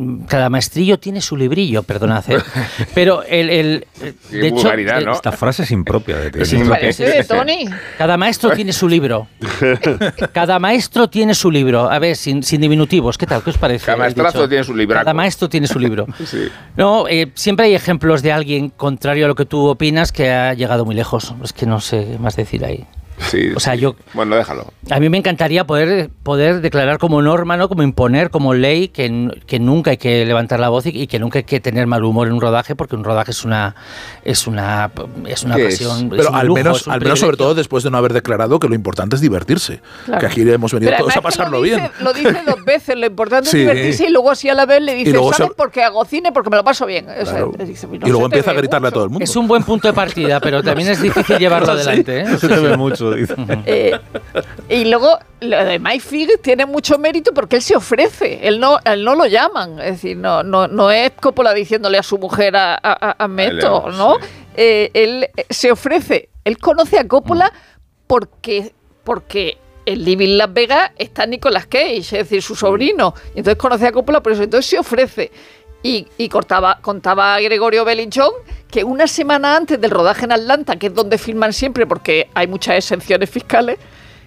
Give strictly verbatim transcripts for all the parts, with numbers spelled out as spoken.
cada maestrillo tiene su librillo, perdonad. ¿eh? Pero el... el de hecho, ¿no? Esta frase es impropia de ti. Es parece de Tony. Cada maestro tiene su libro. Cada maestro tiene su libro. A ver, sin, sin diminutivos, ¿qué tal? ¿Qué os parece? Cada maestrazo tiene su libro. Cada maestro tiene su libro. Sí. No, eh, siempre hay ejemplos de alguien contrario a lo que tú opinas que ha llegado muy lejos. Es que no sé qué más decir ahí. Sí, o sea, sí. yo... Bueno, déjalo. A mí me encantaría poder, poder declarar como norma, ¿no? Como imponer, como ley, que, que nunca hay que levantar la voz y, y que nunca hay que tener mal humor en un rodaje, porque un rodaje es una es una, es una pasión. Es? Pero es un al, lujo, menos, al menos, sobre todo, después de no haber declarado que lo importante es divertirse. Claro. Que aquí hemos venido Pero todos a pasarlo lo dice, bien. Lo dice dos veces, lo importante sí. es divertirse, y luego así a la vez le dice, ¿sabes se... por qué hago cine? Porque me lo paso bien. O sea, claro. dice, no y luego empieza a gritarle mucho. a todo el mundo. Es un buen punto de partida, pero también es difícil llevarlo adelante. ¿eh? No se te ve mucho, dice. Eh, y luego lo de Mike Figgis tiene mucho mérito porque él se ofrece, él no, él no lo llaman, es decir, no, no, no es Coppola diciéndole a su mujer a, a, a Meto, ¿no? Sí. Eh, él se ofrece, él conoce a Coppola porque, porque en Living Las Vegas está Nicolas Cage, es decir, su sobrino, y entonces conoce a Coppola por eso, entonces se ofrece. Y, y cortaba, contaba Gregorio Belinchón que una semana antes del rodaje en Atlanta, que es donde filman siempre porque hay muchas exenciones fiscales,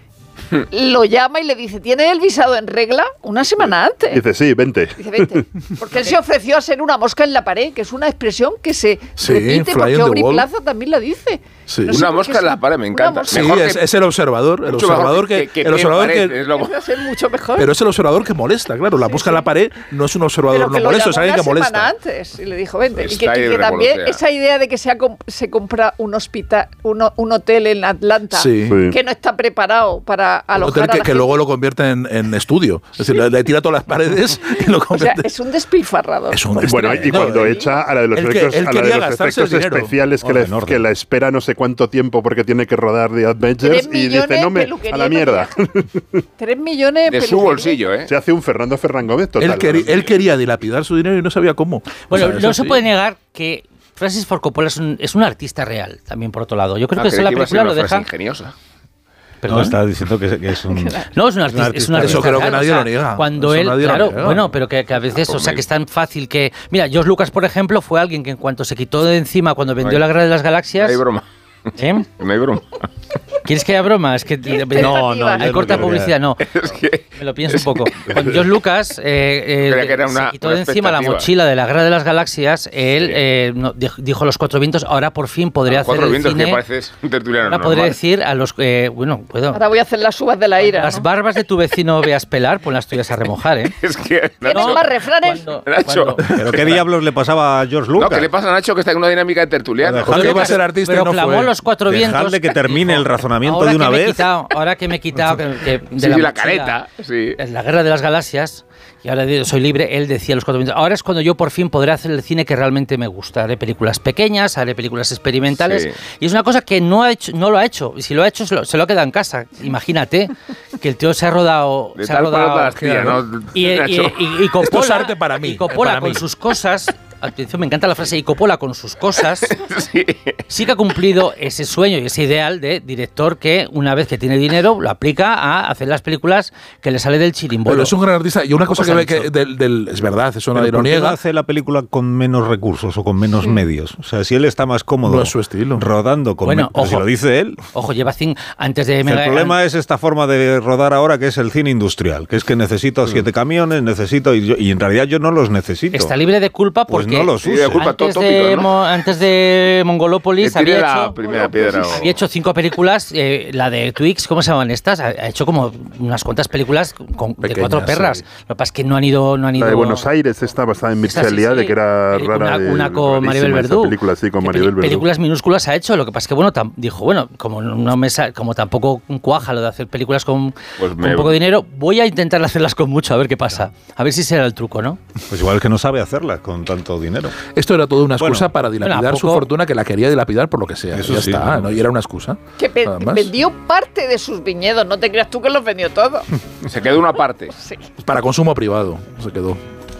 lo llama y le dice, ¿tiene el visado en regla? Una semana antes. Dice, sí, vente. Dice, vente. Porque él se ofreció a ser una mosca en la pared, que es una expresión que se sí, repite porque Aubrey Plaza también la dice. Sí. No una mosca en la pared, me encanta. Sí, es, es el observador. El observador que, que, que, el observador que, que es lo... mucho mejor. Pero es el observador que molesta, claro. La sí, mosca sí. en la pared no es un observador no molesto, es alguien que molesta. Una semana antes y le dijo, vente. Y que, y que también esa idea de que se, ha, se compra un hospital, un, un hotel en Atlanta sí. que no está preparado para alojar hotel que, a la que luego lo convierte en, en estudio. Es decir, le, le tira todas las paredes y lo convierte. O sea, es un despilfarrador. Es un bueno, y cuando echa a la de los el efectos, que, el a la de los efectos especiales que, le, que la espera no sé cuánto tiempo porque tiene que rodar The Avengers y dice, no me, a la mierda. Tres millones de su bolsillo, ¿eh? Se hace un Fernando Ferran Gómez total. Él, quería, él quería dilapidar su dinero y no sabía cómo. Bueno, o sea, no se sí. puede negar que Francis Ford Coppola es un, es un artista real, también por otro lado. Yo creo no, que la película lo deja... ingeniosa. ¿Perdón? No, está diciendo que, que es un... No, es un artista. Es un artista eso creo real, que nadie o sea, lo niega. Cuando eso él, claro, niega. bueno, pero que, que a veces, o sea, que es tan fácil que... Mira, George Lucas, por ejemplo, fue alguien que en cuanto se quitó de encima cuando vendió no hay, La Guerra de las Galaxias... No hay broma. ¿Eh? No hay broma. ¿Quieres que haya broma? Es que no, no, hay corta no publicidad, no. Es que, me lo pienso un poco. Cuando George Lucas eh, eh, era una, se quitó de encima la mochila de La Guerra de las Galaxias, él sí. eh, no, dijo a los cuatro vientos, ahora por fin podría hacer cuatro el vientos, cine. Que pareces un tertuliano ahora normal. podría decir a los eh, bueno, puedo. Ahora voy a hacer las uvas de la ira. Las ¿no? barbas de tu vecino veas pelar, pon las tuyas a remojar, ¿eh? Es que ¿Tienes más refranes? Cuando, Nacho. ¿Pero qué diablos le pasaba a George Lucas? No, ¿qué le pasa a Nacho que está en una dinámica de tertuliano? Joder, va a ser artista pero y no clamó fue. los cuatro vientos. Dejarle que termine el razonamiento ahora de una que me he vez. Quitado, ahora que me he quitado que, que de sí, la, sí, la mochila, careta, sí. En La Guerra de las Galaxias, y ahora soy libre, él decía los cuatro vientos. Ahora es cuando yo por fin podré hacer el cine que realmente me gusta. Haré películas pequeñas, haré películas experimentales. Sí. Y es una cosa que no, ha hecho, no lo ha hecho. Y si lo ha hecho, se lo, se lo ha quedado en casa. Imagínate que el tío se ha rodado. De se tal ha rodado para astilla, ¿no? Y, y, y, y, y Coppola, esto es arte para mí. Y Coppola para con mí. sus cosas. Atención, me encanta la frase, y Coppola con sus cosas sí. sí que ha cumplido ese sueño y ese ideal de director que una vez que tiene dinero lo aplica a hacer las películas que le sale del chirimbolo. Pero es un gran artista y una cosa que ve que del, del, es verdad, eso nadie lo niega. ¿Por qué hace la película con menos recursos o con menos sí. medios? O sea, si él está más cómodo no es su estilo. rodando con bueno, ojo, si lo dice él. Ojo, lleva cinco antes de... El mega, problema es esta forma de rodar ahora que es el cine industrial, que es que necesito sí. siete camiones, necesito y, yo, y en realidad yo no los necesito. Está libre de culpa porque... Pues no los use. Sí, antes, tópico, de, ¿no? antes de Mongolópolis había hecho, primera piedra, o... había hecho cinco películas, eh, la de Twix, ¿cómo se llaman estas? Ha, ha hecho como unas cuantas películas con, Pequeñas, de cuatro perras. Sí. Lo que pasa es que no han ido... No han ido la de Buenos Aires está basada en Mircea de que era una, rara. De, una con Maribel Verdú. Película, sí, con Maribel Verdú. Películas minúsculas ha hecho, lo que pasa es que bueno, tam, dijo, bueno, como no me sal, como tampoco cuaja lo de hacer películas con, pues con me... poco dinero, voy a intentar hacerlas con mucho, a ver qué pasa. A ver si será el truco, ¿no? Pues igual que no sabe hacerlas con tanto dinero. Esto era toda una excusa bueno, para dilapidar bueno, su fortuna, que la quería dilapidar por lo que sea. Eso ya sí, está, ¿no? ¿no? Y era una excusa. Que vendió parte de sus viñedos, no te creas tú que los vendió todos. Se quedó una parte. Sí. Para consumo privado, se quedó.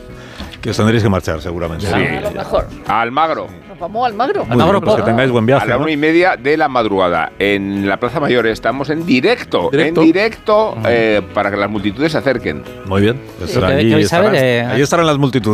Que os tendréis que marchar, seguramente. Sí, a lo mejor. A Almagro. Nos vamos a Almagro. Muy Almagro, bien, pues que tengáis buen viaje. A la ¿no? una y media de la madrugada, en la Plaza Mayor, estamos en directo. ¿Directo? En directo, uh-huh. eh, para que las multitudes se acerquen. Muy bien. Sí, allí, estarán, saber, eh, allí estarán las multitudes.